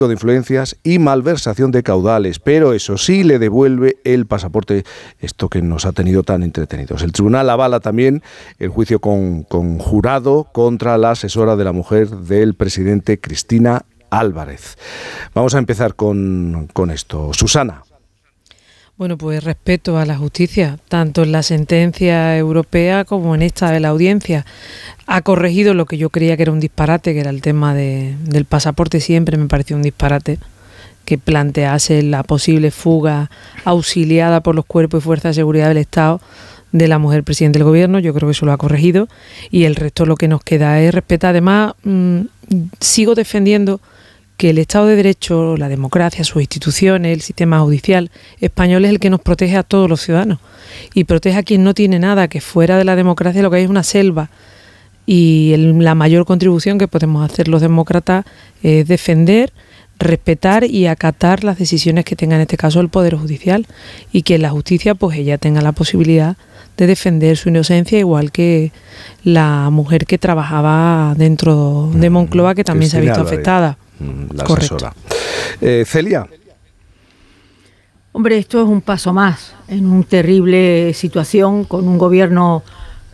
de influencias y malversación de caudales, pero eso sí le devuelve el pasaporte, esto que nos ha tenido tan entretenidos. El tribunal avala también el juicio con jurado contra la asesora de la mujer del presidente, Cristina Álvarez. Vamos a empezar con esto. Susana. Bueno, pues respeto a la justicia, tanto en la sentencia europea como en esta de la audiencia. Ha corregido lo que yo creía que era un disparate, que era el tema del pasaporte. Siempre me pareció un disparate que plantease la posible fuga auxiliada por los cuerpos y fuerzas de seguridad del Estado de la mujer presidente del gobierno. Yo creo que eso lo ha corregido y el resto lo que nos queda es respetar. Además, sigo defendiendo que el Estado de Derecho, la democracia, sus instituciones, el sistema judicial español es el que nos protege a todos los ciudadanos y protege a quien no tiene nada, que fuera de la democracia lo que hay es una selva, y la mayor contribución que podemos hacer los demócratas es defender, respetar y acatar las decisiones que tenga en este caso el Poder Judicial, y que la justicia pues ella tenga la posibilidad de defender su inocencia, igual que la mujer que trabajaba dentro de Moncloa, que también Cristina se ha visto afectada. La asesora. Celia. Hombre, esto es un paso más en una terrible situación, con un gobierno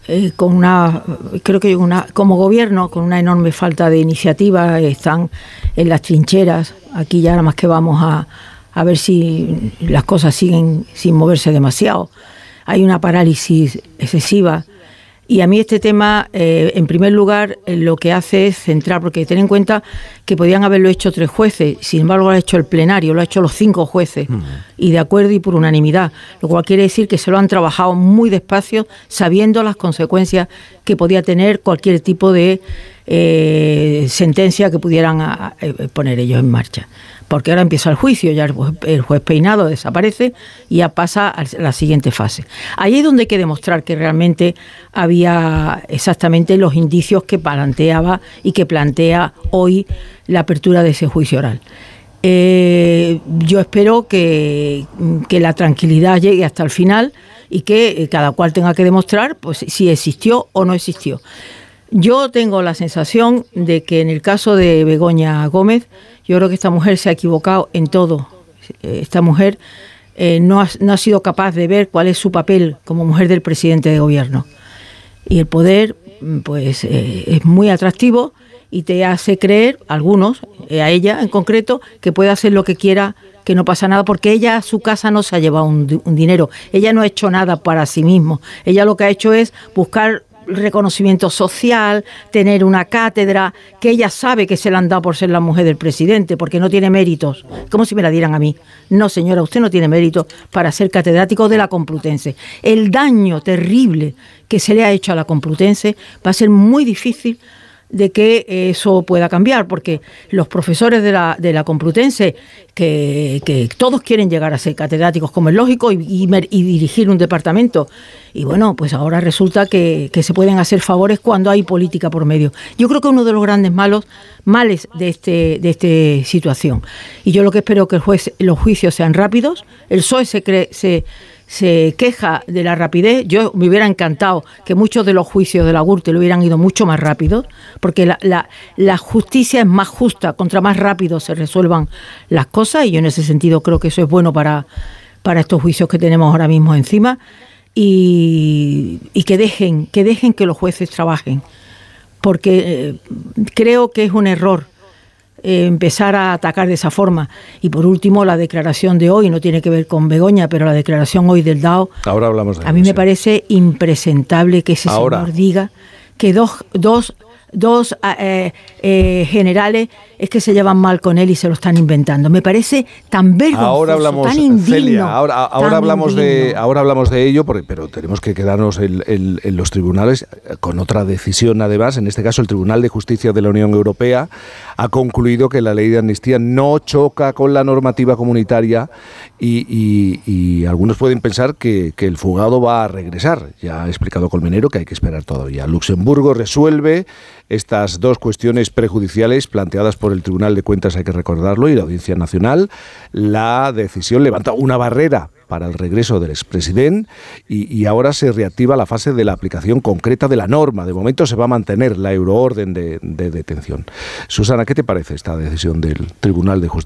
como gobierno con una enorme falta de iniciativa. Están en las trincheras. Aquí ya nada más que vamos a ver si las cosas siguen sin moverse demasiado. Hay una parálisis excesiva. Y a mí este tema, en primer lugar, lo que hace es centrar, porque ten en cuenta que podían haberlo hecho 3 jueces, sin embargo lo ha hecho el plenario, lo ha hecho los 5 jueces, y de acuerdo y por unanimidad, lo cual quiere decir que se lo han trabajado muy despacio, sabiendo las consecuencias que podía tener cualquier tipo de sentencia que pudieran poner ellos en marcha. Porque ahora empieza el juicio, ya el juez Peinado desaparece y ya pasa a la siguiente fase. Ahí es donde hay que demostrar que realmente había exactamente los indicios que planteaba y que plantea hoy la apertura de ese juicio oral. Yo espero que la tranquilidad llegue hasta el final y que cada cual tenga que demostrar pues, si existió o no existió. Yo tengo la sensación de que en el caso de Begoña Gómez, yo creo que esta mujer se ha equivocado en todo. Esta mujer no ha sido capaz de ver cuál es su papel como mujer del presidente de gobierno. Y el poder pues es muy atractivo y te hace creer, algunos, a ella en concreto, que puede hacer lo que quiera, que no pasa nada, porque ella a su casa no se ha llevado un dinero. Ella no ha hecho nada para sí misma. Ella lo que ha hecho es buscar reconocimiento social, tener una cátedra, que ella sabe que se la han dado por ser la mujer del presidente, porque no tiene méritos, como si me la dieran a mí. No, señora, usted no tiene méritos para ser catedrático de la Complutense. El daño terrible que se le ha hecho a la Complutense va a ser muy difícil de que eso pueda cambiar, porque los profesores de la Complutense, que todos quieren llegar a ser catedráticos, como es lógico, y dirigir un departamento, y bueno, pues ahora resulta que se pueden hacer favores cuando hay política por medio. Yo creo que uno de los grandes males de esta situación, y yo lo que espero que los juicios sean rápidos. El PSOE se queja de la rapidez. Yo me hubiera encantado que muchos de los juicios de la Gürtel lo hubieran ido mucho más rápido, porque la justicia es más justa, contra más rápido se resuelvan las cosas, y yo en ese sentido creo que eso es bueno para estos juicios que tenemos ahora mismo encima, y que dejen que los jueces trabajen, porque creo que es un error empezar a atacar de esa forma. Y por último, la declaración de hoy, no tiene que ver con Begoña, pero la declaración hoy del DAO, ahora hablamos de a mí me parece impresentable que ese señor diga que dos generales es que se llevan mal con él y se lo están inventando. Me parece tan vergonzoso, tan indigno. Celia, ahora hablamos de ello, pero tenemos que quedarnos en los tribunales con otra decisión. Además, en este caso, el Tribunal de Justicia de la Unión Europea ha concluido que la ley de amnistía no choca con la normativa comunitaria, y algunos pueden pensar que el fugado va a regresar. Ya ha explicado Colmenero que hay que esperar todavía. Luxemburgo resuelve estas dos cuestiones prejudiciales planteadas por el Tribunal de Cuentas, hay que recordarlo, y la Audiencia Nacional. La decisión levanta una barrera para el regreso del expresidente y ahora se reactiva la fase de la aplicación concreta de la norma. De momento se va a mantener la euroorden de detención. Susana, ¿qué te parece esta decisión del Tribunal de Justicia?